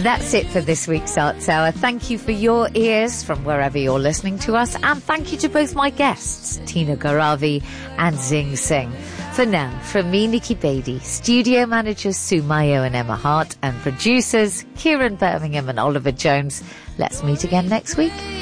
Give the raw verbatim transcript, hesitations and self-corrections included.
That's it for this week's Arts Hour. Thank you for your ears from wherever you're listening to us, and thank you to both my guests, Tina Garavi and Zing Singh. For now, from me, Nikki Beattie, studio managers Sue Mayo and Emma Hart, and producers Kieran Birmingham and Oliver Jones, let's meet again next week.